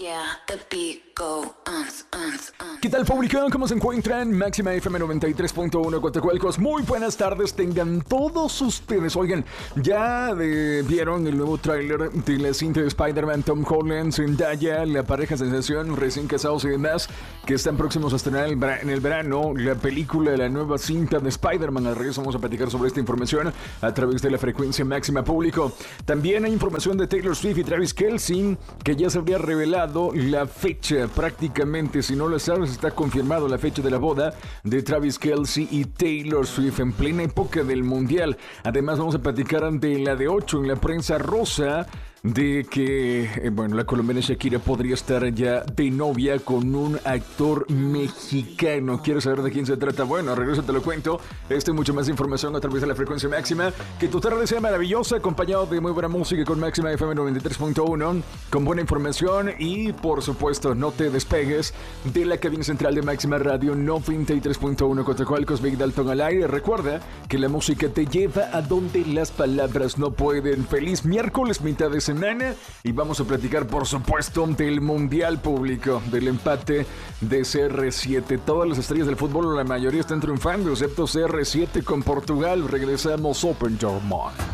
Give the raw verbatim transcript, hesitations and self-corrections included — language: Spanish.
¿Qué tal, público? ¿Cómo se encuentran? Máxima F M noventa y tres punto uno Coatzacoalcos. Muy buenas tardes tengan todos ustedes. Oigan, ya de, vieron el nuevo tráiler de la cinta de Spider-Man, Tom Holland, Zendaya, la pareja sensación, recién casados y demás, que están próximos a estrenar el en el verano la película de la nueva cinta de Spider-Man. Al regreso vamos a platicar sobre esta información a través de la frecuencia máxima público. También hay información de Taylor Swift y Travis Kelce, que ya se habría revelado la fecha prácticamente. Si no lo sabes, está confirmado la fecha de la boda de Travis Kelce y Taylor Swift en plena época del mundial. Además vamos a platicar de la de ocho en la prensa rosa, de que, eh, bueno, la colombiana Shakira podría estar ya de novia con un actor mexicano. ¿Quieres saber de quién se trata? Bueno, regreso te lo cuento. Esto y mucho más información a través de la frecuencia máxima. Que tu tarde sea maravillosa, acompañado de muy buena música con Máxima F M noventa y tres punto uno, con buena información y, por supuesto, no te despegues de la cabina central de Máxima Radio noventa y tres punto uno Coatzacoalcos, Big Dalton al aire. Recuerda que la música te lleva a donde las palabras no pueden. Feliz miércoles, mitad de semana. Y vamos a platicar, por supuesto, del Mundial Público, del empate de C R siete. Todas las estrellas del fútbol, la mayoría están triunfando, excepto C R siete con Portugal. Regresamos Open Door Mod.